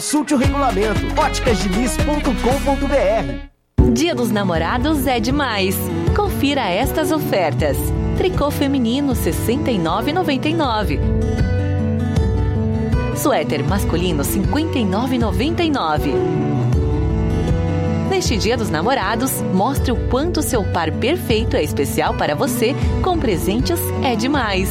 Consulte o regulamento. óticasdiniz.com.br. Dia dos Namorados é demais. Confira estas ofertas. Tricô feminino R$ 69,99. Suéter masculino R$ 59,99. Neste Dia dos Namorados, mostre o quanto seu par perfeito é especial para você com presentes é demais.